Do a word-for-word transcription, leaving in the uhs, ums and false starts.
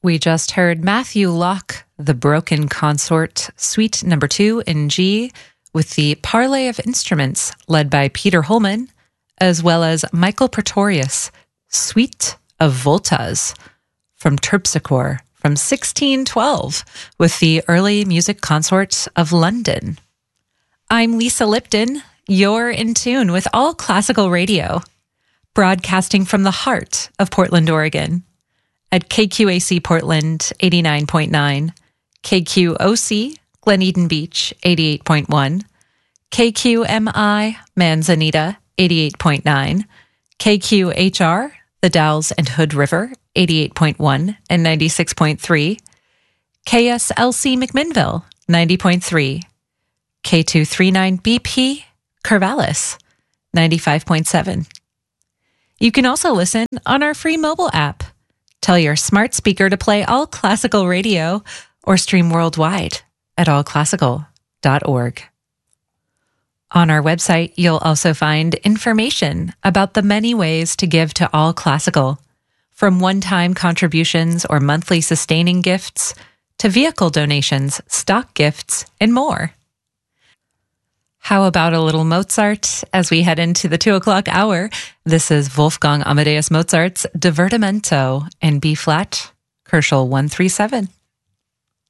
We just heard Matthew Locke, The Broken Consort, Suite number two in G, with the Parley of Instruments, led by Peter Holman, as well as Michael Pretorius, Suite of Voltas, from Terpsichore, from sixteen twelve, with the Early Music Consort of London. I'm Lisa Lipton. You're in tune with All Classical Radio, broadcasting from the heart of Portland, Oregon, at K Q A C Portland eighty-nine point nine, K Q O C Glen Eden Beach eighty-eight point one, K Q M I Manzanita eighty-eight point nine, K Q H R The Dalles and Hood River eighty-eight point one and ninety-six point three, K S L C McMinnville ninety point three, K two thirty-nine B P Corvallis ninety-five point seven. You can also listen on our free mobile app. Tell your smart speaker to play All Classical Radio or stream worldwide at all classical dot org. On our website, you'll also find information about the many ways to give to All Classical, from one-time contributions or monthly sustaining gifts to vehicle donations, stock gifts, and more. How about a little Mozart as we head into the two o'clock hour? This is Wolfgang Amadeus Mozart's Divertimento in B-flat, Kerschel one thirty-seven.